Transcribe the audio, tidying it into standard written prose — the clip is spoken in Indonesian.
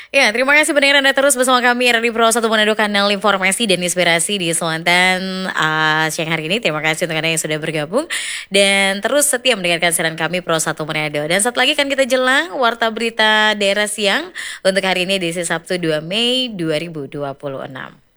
Ya, terima kasih pendengar Anda terus bersama kami Radio Pro 1 Manado, kanal informasi dan inspirasi di Selatan siang hari ini. Terima kasih untuk Anda yang sudah bergabung dan terus setia mendengarkan siaran kami Pro 1 Manado. Dan saat lagi kan kita jelang warta berita daerah siang untuk hari ini edisi Sabtu 2 Mei 2026.